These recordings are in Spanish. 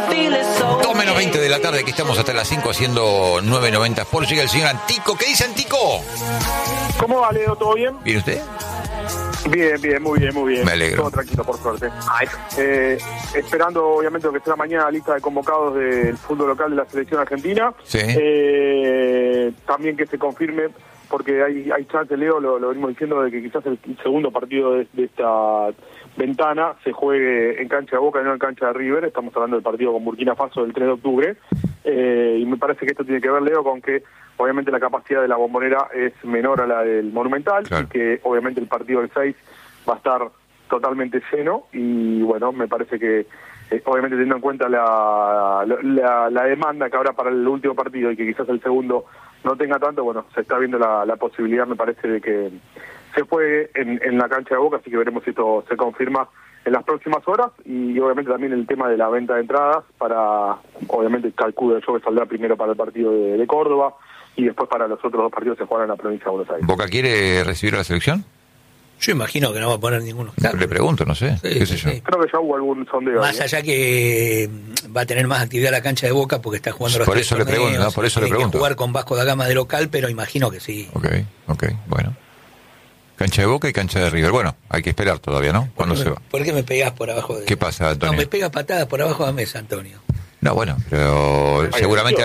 2 menos 20 de la tarde, aquí estamos hasta las 5 haciendo 990 por. Llega el señor Antico. ¿Qué dice Antico? ¿Cómo va, Leo? ¿Todo bien? ¿Viene usted? Bien, muy bien. Me alegro. Todo tranquilo, por suerte. Esperando, obviamente, lo que será mañana la lista de convocados del fútbol local de la selección argentina. Sí. También que se confirme, porque hay chance, Leo, lo venimos diciendo, de que quizás el segundo partido de esta ventana se juegue en cancha de Boca y no en cancha de River. Estamos hablando del partido con Burkina Faso del 3 de octubre. Y me parece que esto tiene que ver, Leo, con que obviamente la capacidad de la Bombonera es menor a la del Monumental, claro, y que obviamente el partido del 6 va a estar totalmente lleno. Y bueno, me parece que obviamente teniendo en cuenta la demanda que habrá para el último partido y que quizás el segundo no tenga tanto, bueno, se está viendo la posibilidad, me parece, de que se juegue en la cancha de Boca, así que veremos si esto se confirma en las próximas horas. Y obviamente también el tema de la venta de entradas para, obviamente, calculo yo que saldrá primero para el partido de Córdoba y después para los otros dos partidos se jugarán en la provincia de Buenos Aires. ¿Boca quiere recibir a la selección? Yo imagino que no va a poner ninguno. Claro. Le pregunto, no sé, qué sé yo. Creo que ya hubo algún sondeo. Más allá que va a tener más actividad la cancha de Boca porque está jugando los por eso le pregunto, ¿no? Por eso le pregunto. Jugar con Vasco da Gama de local, pero imagino que sí. Ok, bueno. Cancha de Boca y cancha de River. Bueno, hay que esperar todavía, ¿no? ¿Cuándo se va? ¿Por qué me pegás por abajo de...? ¿Qué pasa, Antonio? No, me pega patadas por abajo de la mesa, Antonio. No, bueno, pero seguramente...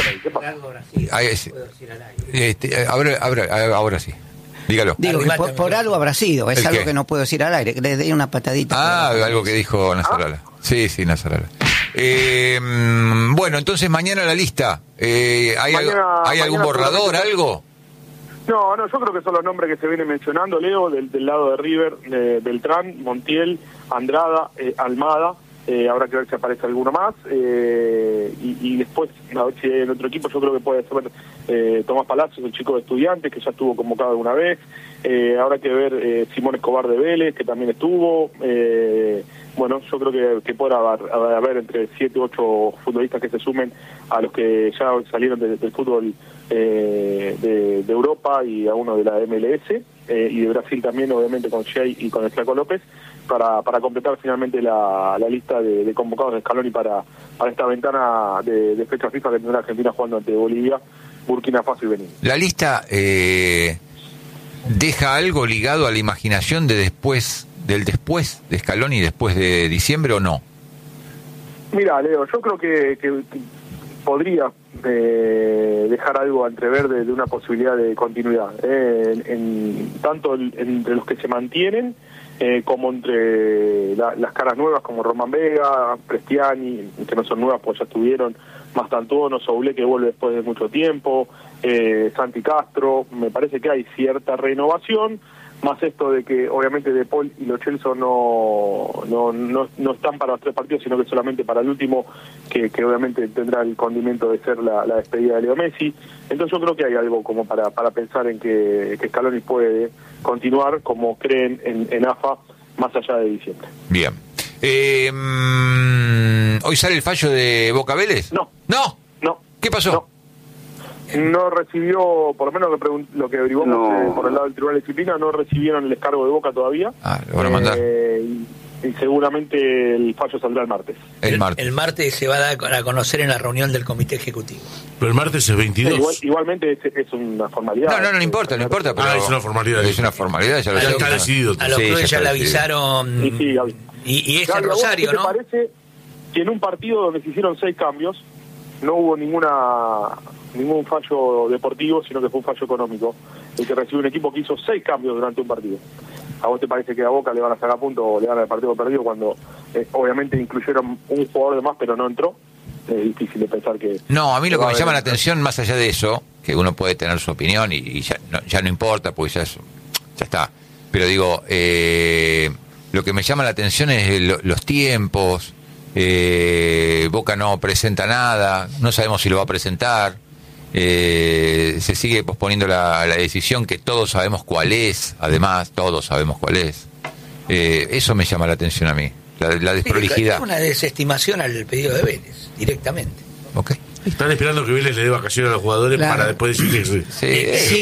Ahora sí. Dígalo. Digo que por algo habrá sido, es algo que no puedo decir al aire, que le dé una patadita. Algo que dijo Nazarala. Sí, Nazarala. Bueno, entonces mañana la lista. ¿Hay algún borrador, algo? No, yo creo que son los nombres que se vienen mencionando, Leo, del lado de River, Beltrán, Montiel, Andrada, Almada. Habrá que ver si aparece alguno más. Y después, a ver si hay en otro equipo, yo creo que puede ser Tomás Palacios, el chico de Estudiantes, que ya estuvo convocado alguna vez. Habrá que ver Simón Escobar de Vélez, que también estuvo. Bueno, yo creo que podrá haber entre 7 u 8 futbolistas que se sumen a los que ya salieron del fútbol de Europa y a uno de la MLS, y de Brasil también, obviamente, con Shea y con el Flaco López, para completar finalmente la lista de convocados de Scaloni para esta ventana de fecha FIFA que tendrá Argentina jugando ante Bolivia, Burkina Faso y Benín. ¿La lista deja algo ligado a la imaginación del después de Scaloni, después de diciembre, o no? Mira, Leo, yo creo que podría dejar algo a entrever de una posibilidad de continuidad, tanto entre los que se mantienen como entre las caras nuevas como Román Vega, Prestiani, que no son nuevas pues ya estuvieron, Mastantuono, Soule, que vuelve después de mucho tiempo, Santi Castro. Me parece que hay cierta renovación, más esto de que obviamente De Paul y Lo Celso no están para los 3 partidos, sino que solamente para el último, que obviamente tendrá el condimento de ser la despedida de Leo Messi. Entonces yo creo que hay algo como para pensar en que Scaloni puede continuar como creen en AFA más allá de diciembre. Bien. ¿Hoy sale el fallo de Boca Vélez? No. ¿Qué pasó? No recibió, por lo menos lo que averiguamos por el lado del Tribunal de Disciplina, no recibieron el descargo de Boca todavía. Lo van a mandar. Y seguramente el fallo saldrá el martes. El martes se va a dar a conocer en la reunión del Comité Ejecutivo. Pero el martes es 22. Igualmente es una formalidad. No importa, pero es una formalidad. Es una formalidad, ya lo está decidido. A los clubes ya le avisaron. Y es en Rosario, ¿no? ¿Te parece que en un partido donde se hicieron 6 cambios no hubo ningún fallo deportivo, sino que fue un fallo económico, el que recibió un equipo que hizo 6 cambios durante un partido? ¿A vos te parece que a Boca le van a sacar puntos o le van a dar el partido perdido cuando obviamente incluyeron un jugador de más pero no entró? Es difícil de pensar que... No, a mí lo que me llama la atención, más allá de eso, que uno puede tener su opinión y ya no importa, porque ya está. Pero digo, lo que me llama la atención es los tiempos. Boca no presenta nada, no sabemos si lo va a presentar. Se sigue posponiendo la decisión, que todos sabemos cuál es, además todos sabemos cuál es. Eso me llama la atención a mí, la desprolijidad. Es una desestimación al pedido de Vélez directamente. Okay. Están esperando que Vélez le dé vacaciones a los jugadores para después decir que sí.